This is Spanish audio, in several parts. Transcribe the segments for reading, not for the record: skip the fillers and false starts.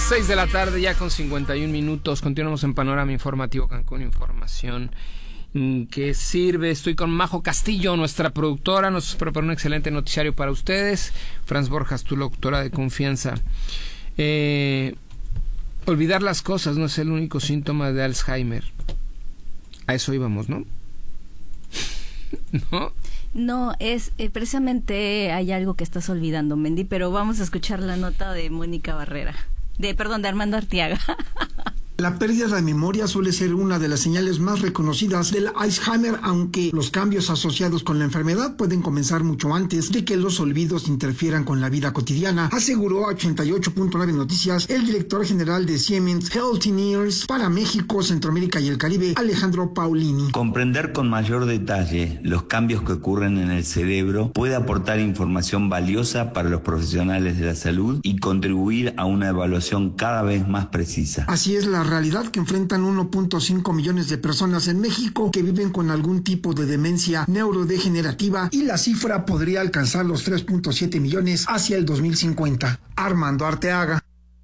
6 de la tarde, ya con 51 minutos. Continuamos en Panorama Informativo Cancún, información que sirve. Estoy con Majo Castillo, nuestra productora. Nos preparó un excelente noticiario para ustedes. Franz Borjas, tu locutora de confianza. Olvidar las cosas no es el único síntoma de Alzheimer. A eso íbamos, ¿no? ¿No? No, es precisamente hay algo que estás olvidando, Mendy, pero vamos a escuchar la nota de Mónica Barrera. De Armando Arteaga. La pérdida de memoria suele ser una de las señales más reconocidas del Alzheimer, aunque los cambios asociados con la enfermedad pueden comenzar mucho antes de que los olvidos interfieran con la vida cotidiana, aseguró a 88.9 Noticias el director general de Siemens Healthineers para México, Centroamérica y el Caribe, Alejandro Paulini. Comprender con mayor detalle los cambios que ocurren en el cerebro puede aportar información valiosa para los profesionales de la salud y contribuir a una evaluación cada vez más precisa. Así es la realidad que enfrentan 1.5 millones de personas en México que viven con algún tipo de demencia neurodegenerativa, y la cifra podría alcanzar los 3.7 millones hacia el 2050. Armando Arteaga.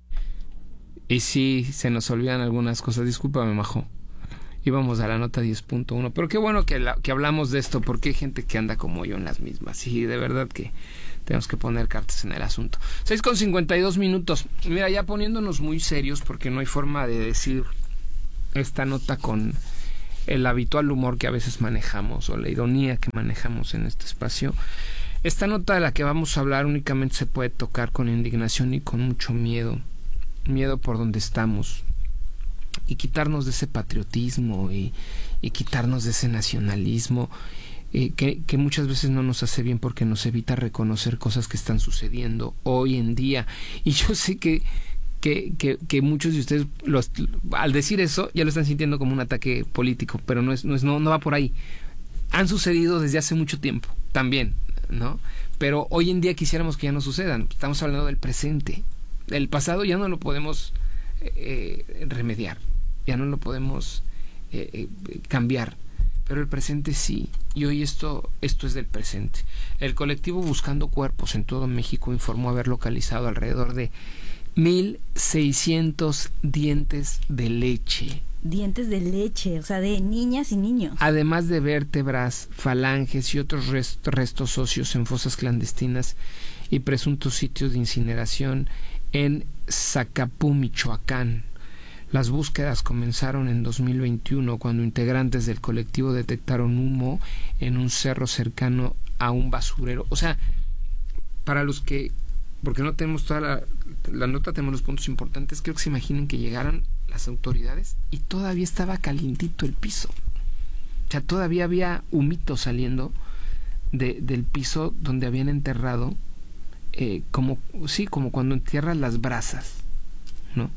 Y sí, se nos olvidan algunas cosas. Discúlpame, Majo. Íbamos a la nota 10.1. Pero qué bueno que hablamos de esto, porque hay gente que anda como yo en las mismas. Sí, de verdad que tenemos que poner cartas en el asunto. 6:52 minutos. Mira, ya poniéndonos muy serios, porque no hay forma de decir esta nota con el habitual humor que a veces manejamos, o la ironía que manejamos en este espacio. Esta nota de la que vamos a hablar únicamente se puede tocar con indignación y con mucho miedo. Miedo por donde estamos. Y quitarnos de ese patriotismo y quitarnos de ese nacionalismo que muchas veces no nos hace bien, porque nos evita reconocer cosas que están sucediendo hoy en día. Y yo sé que muchos de ustedes al decir eso ya lo están sintiendo como un ataque político, pero no va por ahí. Han sucedido desde hace mucho tiempo también, ¿no? Pero hoy en día quisiéramos que ya no sucedan. Estamos hablando del presente. El pasado ya no lo podemos remediar, ya no lo podemos cambiar, pero el presente sí. Y hoy esto es del presente. El colectivo Buscando Cuerpos en todo México informó haber localizado alrededor de 1,600 dientes de leche. Dientes de leche, o sea, de niñas y niños. Además de vértebras, falanges y otros restos óseos en fosas clandestinas y presuntos sitios de incineración en Zacapú, Michoacán. Las búsquedas comenzaron en 2021, cuando integrantes del colectivo detectaron humo en un cerro cercano a un basurero. O sea, para los que, porque no tenemos toda la nota, tenemos los puntos importantes, creo que se imaginen que llegaron las autoridades y todavía estaba calientito el piso. O sea, todavía había humito saliendo del piso donde habían enterrado, como cuando entierras las brasas, ¿no?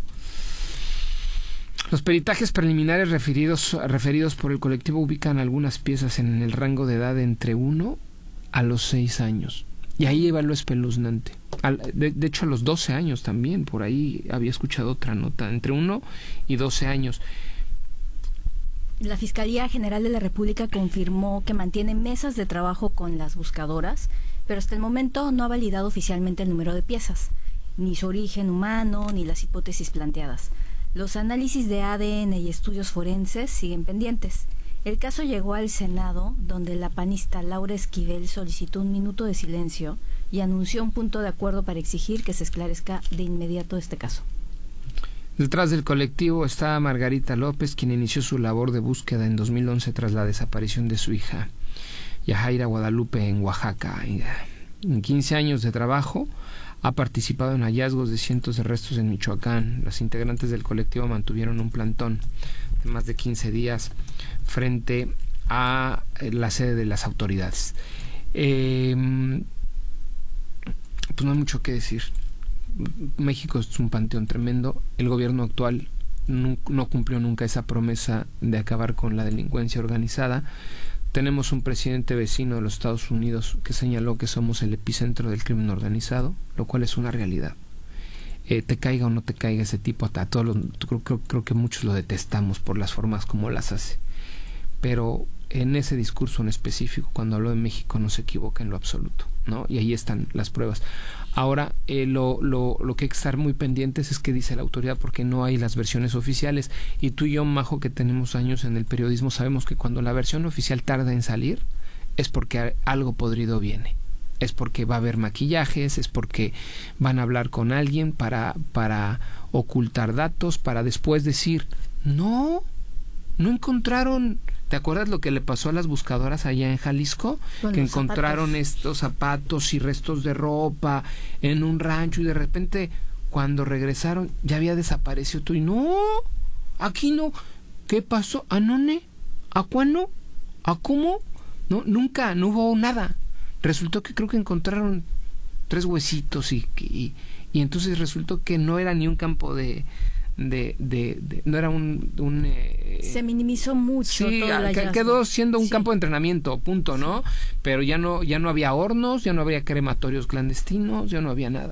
Los peritajes preliminares referidos por el colectivo ubican algunas piezas en el rango de edad de entre 1 a los 6 años. Y ahí iba lo espeluznante. De hecho, a los 12 años también, por ahí había escuchado otra nota, entre 1 y 12 años. La Fiscalía General de la República confirmó que mantiene mesas de trabajo con las buscadoras, pero hasta el momento no ha validado oficialmente el número de piezas, ni su origen humano, ni las hipótesis planteadas. Los análisis de ADN y estudios forenses siguen pendientes. El caso llegó al Senado, donde la panista Laura Esquivel solicitó un minuto de silencio y anunció un punto de acuerdo para exigir que se esclarezca de inmediato este caso. Detrás del colectivo está Margarita López, quien inició su labor de búsqueda en 2011 tras la desaparición de su hija, Yajaira Guadalupe, en Oaxaca. En 15 años de trabajo ha participado en hallazgos de cientos de restos en Michoacán. Las integrantes del colectivo mantuvieron un plantón de más de 15 días frente a la sede de las autoridades. Pues no hay mucho que decir. México es un panteón tremendo. El gobierno actual no cumplió nunca esa promesa de acabar con la delincuencia organizada. Tenemos un presidente vecino de los Estados Unidos que señaló que somos el epicentro del crimen organizado, lo cual es una realidad. Te caiga o no te caiga ese tipo, creo que muchos lo detestamos por las formas como las hace. Pero en ese discurso en específico, cuando habló de México, no se equivoca en lo absoluto. ¿no? Y ahí están las pruebas. Ahora, lo que hay que estar muy pendientes es qué dice la autoridad, porque no hay las versiones oficiales. Y tú y yo, Majo, que tenemos años en el periodismo, sabemos que cuando la versión oficial tarda en salir, es porque algo podrido viene. Es porque va a haber maquillajes, es porque van a hablar con alguien para ocultar datos, para después decir, no encontraron. ¿Te acuerdas lo que le pasó a las buscadoras allá en Jalisco? Con que los encontraron zapatos. estos zapatos y restos de ropa en un rancho y de repente cuando regresaron ya había desaparecido todo y no, aquí no. ¿Qué pasó? ¿A none? ¿A cuándo? ¿A cómo? No, nunca, no hubo nada. Resultó que creo que encontraron 3 huesitos y entonces resultó que no era ni un campo no era se minimizó mucho. sí, todo el hallazgo. quedó siendo un Sí. campo de entrenamiento, punto, ¿no? Pero ya no había hornos, ya no había crematorios clandestinos, ya no había nada.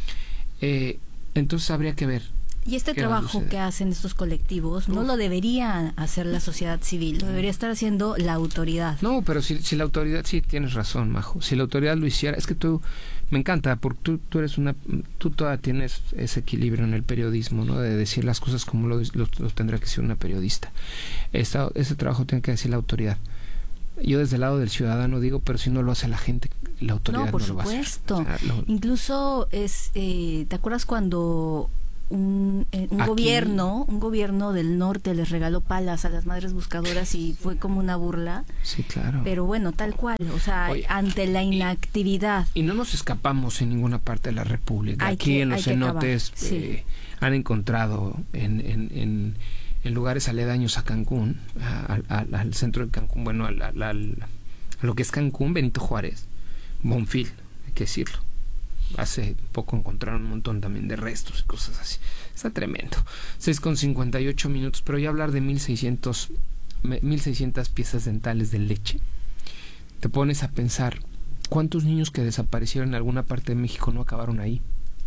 Entonces habría que ver. Y este ¿Qué va a trabajo suceder? que hacen estos colectivos no lo debería hacer la sociedad civil, lo debería estar haciendo la autoridad. No, pero si la autoridad, sí, tienes razón, Majo. Si la autoridad lo hiciera, es que me encanta, porque tú eres tú todavía tienes ese equilibrio en el periodismo, ¿no? De decir las cosas como lo tendrá que ser una periodista. Ese trabajo tiene que decir la autoridad. Yo desde el lado del ciudadano digo, pero si no lo hace la gente, la autoridad No, por no lo va a hacer. supuesto. O sea, Incluso ¿te acuerdas cuando un gobierno del norte les regaló palas a las madres buscadoras y fue como una burla? sí, claro. Pero bueno, tal cual, o sea, Oye, ante la inactividad. Y no nos escapamos en ninguna parte de la República. Hay Aquí que- en los hay que acabar, cenotes sí. han encontrado en lugares aledaños a Cancún, al centro de Cancún, bueno, a lo que es Cancún, Benito Juárez, Bonfil, hay que decirlo. Hace poco encontraron un montón también de restos y cosas así. Está tremendo. 6:58 pero ya hablar de 1,600 piezas dentales de leche. Te pones a pensar, ¿cuántos niños que desaparecieron en alguna parte de México no acabaron ahí?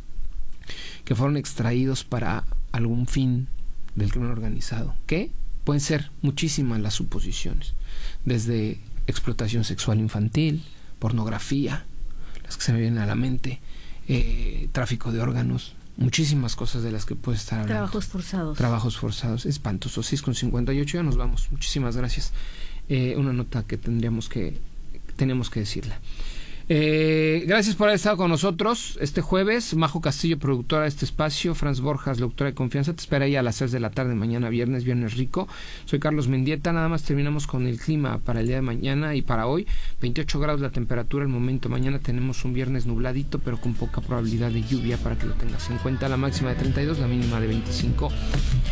Que fueron extraídos para algún fin del crimen organizado. ¿Qué? Pueden ser muchísimas las suposiciones. Desde explotación sexual infantil, pornografía, las que se me vienen a la mente, tráfico de órganos, muchísimas cosas de las que puedes estar hablando. Trabajos forzados, espantoso. 6:58, ya nos vamos. Muchísimas gracias. Una nota que tenemos que decirla. Gracias por haber estado con nosotros este jueves. Majo Castillo, productora de este espacio. Franz Borjas, locutora de confianza. Te espera ahí a las 6 de la tarde mañana viernes rico. Soy Carlos Mendieta. Nada más terminamos con el clima para el día de mañana y para hoy. 28 grados la temperatura al momento. Mañana tenemos un viernes nubladito pero con poca probabilidad de lluvia para que lo tengas en cuenta. La máxima de 32, la mínima de 25.